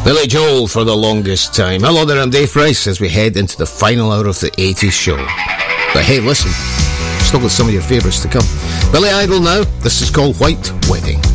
Billy Joel for the longest time. Hello there, I'm Dave Price as we head into the final hour of the 80s show. But hey, listen, still got some of your favourites to come. Billy Idol now, this is called White Wedding.